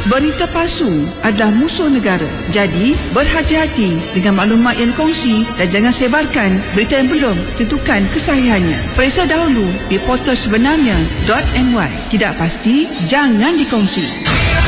Berita palsu adalah musuh negara. Jadi, berhati-hati dengan maklumat yang dikongsi dan jangan sebarkan berita yang belum tentukan kesahihannya. Periksa dahulu di portal sebenarnya.my. Tidak pasti, jangan dikongsi.